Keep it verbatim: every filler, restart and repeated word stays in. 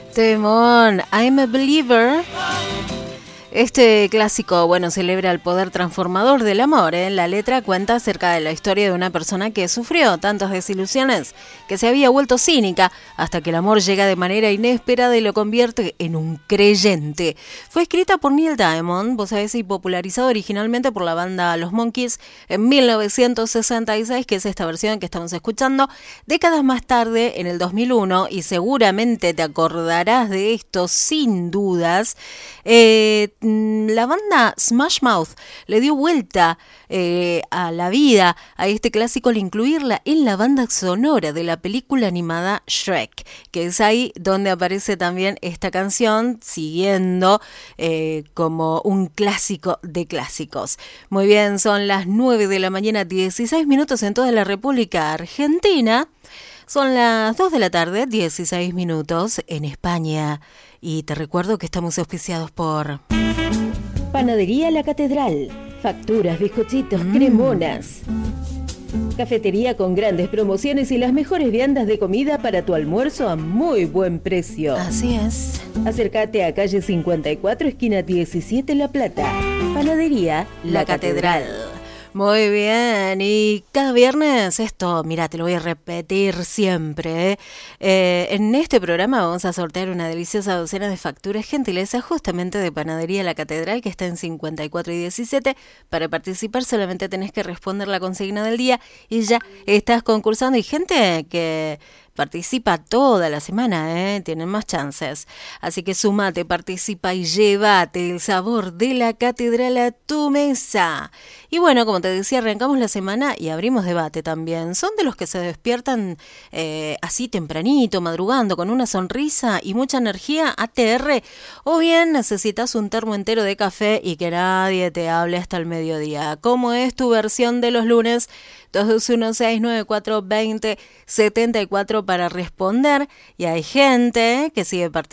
Temón, I'm a Believer. Este clásico, bueno, celebra el poder transformador del amor, ¿eh? La letra cuenta acerca de la historia de una persona que sufrió tantas desilusiones que se había vuelto cínica hasta que el amor llega de manera inesperada y lo convierte en un creyente. Fue escrita por Neil Diamond, vos sabés, y popularizada originalmente por la banda Los Monkees en mil novecientos sesenta y seis, que es esta versión que estamos escuchando. Décadas más tarde, en el dos mil uno, y seguramente te acordarás de esto sin dudas, eh, la banda Smash Mouth le dio vuelta eh, a la vida a este clásico al incluirla en la banda sonora de la película animada Shrek, que es ahí donde aparece también esta canción, siguiendo eh, como un clásico de clásicos. Muy bien, son las nueve de la mañana, dieciséis minutos en toda la República Argentina. Son las dos de la tarde, dieciséis minutos en España. Y te recuerdo que estamos auspiciados por Panadería La Catedral. Facturas, bizcochitos, mm. cremonas. Cafetería con grandes promociones y las mejores viandas de comida para tu almuerzo a muy buen precio. Así es. Acércate a calle cincuenta y cuatro, esquina diecisiete, La Plata. Panadería La, La Catedral. Catedral. Muy bien, y cada viernes esto, mira, te lo voy a repetir siempre, ¿eh? Eh, en este programa vamos a sortear una deliciosa docena de facturas gentileza justamente de Panadería La Catedral, que está en cincuenta y cuatro y diecisiete. Para participar solamente tenés que responder la consigna del día y ya estás concursando. Y gente que participa toda la semana, ¿eh? Tienen más chances. Así que sumate, participa y llévate el sabor de la catedral a tu mesa. Y bueno, como te decía, arrancamos la semana y abrimos debate también. ¿Son de los que se despiertan eh, así tempranito, madrugando, con una sonrisa y mucha energía, A T R? ¿O bien necesitas un termo entero de café y que nadie te hable hasta el mediodía? ¿Cómo es tu versión de los lunes? dos dos uno seis nueve cuatro dos cero siete cuatro para responder. Y hay gente que sigue participando